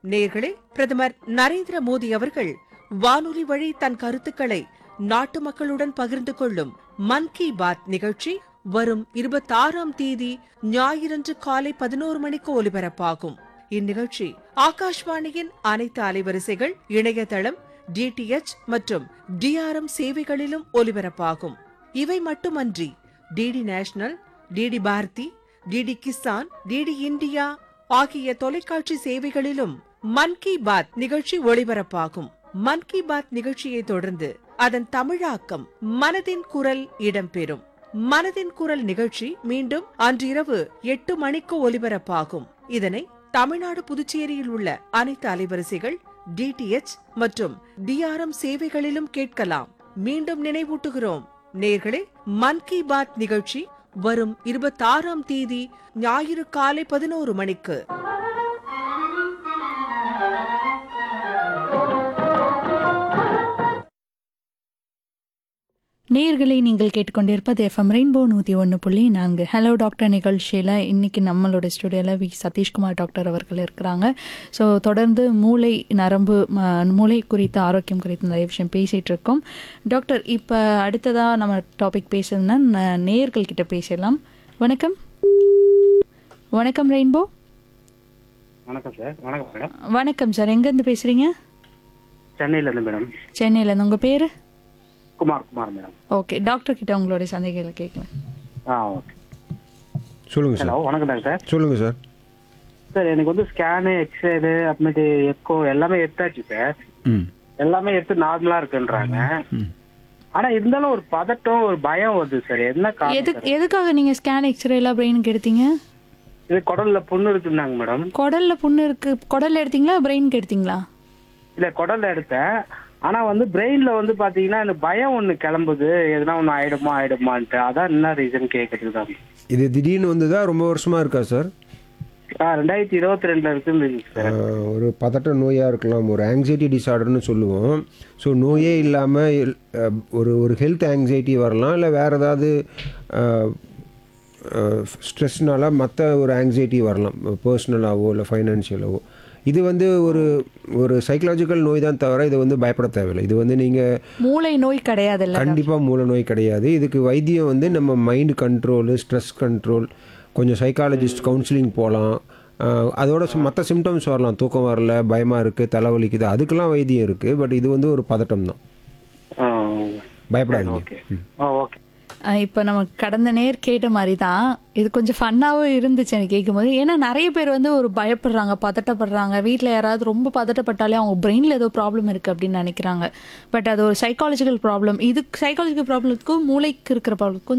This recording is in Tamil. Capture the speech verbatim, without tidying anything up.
நேயர்களே, பிரதமர் நரேந்திர மோடி அவர்கள் வானொலி வழி தன் கருத்துக்களை நாட்டு மக்களுடன் பகிர்ந்து கொள்ளும் மன் கி பாத் நிகழ்ச்சி வரும் இருபத்தாறாம் தேதி ஞாயிறன்று காலை பதினோரு மணிக்கு ஒலிபரப்பாகும். இந்நிகழ்ச்சி ஆகாஷ்வாணியின் அனைத்து அலைவரிசைகள், இணையதளம், டிடிஎச் மற்றும் டிஆர்எம் சேவைகளிலும் ஒலிபரப்பாகும். இவை மட்டுமன்றி DD national, DD Bharathi, DD Kisan, DD India ஆகிய தொலைக்காட்சி சேவைகளிலும் மன் கி பாத் நிகழ்ச்சி ஒளிபரப்பாகும். மன் கி பாத் நிகழ்ச்சியை தொடர்ந்து அதன் தமிழாக்கம் மனதின் குரல் இடம்பெறும். மனதின் குரல் நிகழ்ச்சி மீண்டும் அன்றிரவு எட்டு மணிக்கு ஒலிபரப்பாகும். இதனை தமிழ்நாடு, புதுச்சேரியில் உள்ள அனைத்து அலைவரிசைகள், டிடிஎச் மற்றும் டிஆர்எம் சேவைகளிலும் கேட்கலாம். மீண்டும் நினைவூட்டுகிறோம் நேர்களே, மன் கி பாத் நிகழ்ச்சி வரும் இருபத்தாறாம் தேதி ஞாயிறு காலை பதினோரு மணிக்கு. நேயர்களை நீங்கள் கேட்டுக்கொண்டிருப்பது எஃப்எம் ரெயின்போ நூற்றி ஒன்று புள்ளி நான்கு. ஹலோ டாக்டர் நிகழ்ச்சியில் இன்றைக்கி நம்மளோட ஸ்டுடியோவில் வி சதீஷ்குமார் டாக்டர் அவர்கள் இருக்கிறாங்க. ஸோ தொடர்ந்து மூளை நரம்பு மூளை குறித்த ஆரோக்கியம் குறித்த நிறைய விஷயம் பேசிகிட்டு இருக்கோம். டாக்டர், இப்போ அடுத்ததாக நம்ம டாபிக் பேசுறதுன்னா நேயர்கள் கிட்ட பேசலாம். வணக்கம். வணக்கம் ரெயின்போ. வணக்கம் சார். வணக்கம் மேடம். வணக்கம் சார். எங்கேருந்து பேசுகிறீங்க? சென்னையிலேருந்து மேடம். சென்னையிலேருந்து. உங்கள் பேர்? Kumar. Kumar madam. Okay, doctor கிட்ட உங்களுடைய சந்தேகங்களை கேட்கலாம். ஆ ஓகே. சொல்லுங்கள் சார். ஹலோ, வணக்கம் டாக்டர். சொல்லுங்கள் சார். சார், எனக்கு வந்து ஸ்கேனு, எக்ஸ்ரேடு, அப்புறமேட்டு எக்கோ எல்லாமே எடுத்தாச்சு சார். ம் எல்லாமே எடுத்து நார்மலாக இருக்குன்றாங்க. ஆனால் இருந்தாலும் ஒரு பதட்டம், ஒரு பயம் வருது சார். என்ன காரணம்? எது எதுக்காக நீங்கள் ஸ்கேன் எக்ஸ்ரேலாம் பிரெயினுக்கு எடுத்தீங்க? இது குடல்ல புண்ணு இருக்குன்னாங்க மேடம். குடல்ல புண்ணு இருக்கு. குடல்ல எடுத்தீங்களா, பிரெயினுக்கு எடுத்தீங்களா? இல்லை, குடல்ல எடுத்தேன். ஆனால் வந்து பிரெயின்ல வந்து பார்த்தீங்கன்னா இந்த பயம் ஒன்று கிளம்புது, எதுனா ஒன்று ஆயிடுமா ஆயிடுமான்ட்டு. அதான் என்ன ரீசன் கேட்கறது தான். இது திடீர்னு வந்ததா ரொம்ப வருஷமாக இருக்கா சார்? ஆ ரெண்டாயிரத்தி இருபத்தி ரெண்டுல இருக்குன்னு சார். ஒரு பதட்ட நோயாக இருக்கலாம், ஒரு ஆங்ஸைட்டி டிஸார்டர்னு சொல்லுவோம். ஸோ நோயே இல்லாமல் ஒரு ஒரு ஹெல்த் ஆங்ஸைட்டி வரலாம், இல்லை வேறு ஏதாவது ஸ்ட்ரெஸ்னால மற்ற ஒரு ஆங்ஸைட்டி வரலாம், பர்சனலாகவோ இல்லை ஃபைனான்ஷியலாகவோ. இது வந்து ஒரு ஒரு சைக்கலாஜிக்கல் நோய் தான் தவிர இது வந்து பயப்பட தேவையில்லை. இது வந்து நீங்கள் மூளை நோய் கிடையாது. கண்டிப்பாக மூளை நோய் கிடையாது. இதுக்கு வைத்தியம் வந்து நம்ம மைண்டு கண்ட்ரோலு, ஸ்ட்ரெஸ் கண்ட்ரோல், கொஞ்சம் சைக்காலஜிஸ்ட் கவுன்சிலிங் போகலாம். அதோட மற்ற சிம்டம்ஸ் வரலாம், தூக்கம் வரல, பயமாக இருக்குது, தலைவலிக்குது, அதுக்கெல்லாம் வைத்தியம் இருக்குது. பட் இது வந்து ஒரு பதட்டம் தான், பயப்படாதீங்க. ஓகே. இப்போ நம்ம கடந்த நேர் கேட்ட மாதிரி தான் இது கொஞ்சம் ஃபன்னாகவும் இருந்துச்சு எனக்கு கேட்கும்போது. ஏன்னா நிறைய பேர் வந்து ஒரு பயப்படுறாங்க, பதட்டப்படுறாங்க. வீட்டில் யாராவது ரொம்ப பதட்டப்பட்டாலே அவங்க பிரெயினில் ஏதோ ப்ராப்ளம் இருக்குது அப்படின்னு நினைக்கிறாங்க. பட் அது ஒரு சைக்காலஜிக்கல் ப்ராப்ளம். இது சைக்காலஜிக்கல் ப்ராப்ளத்துக்கும் மூளைக்கு இருக்கிற ப்ராப்ளத்துக்கும்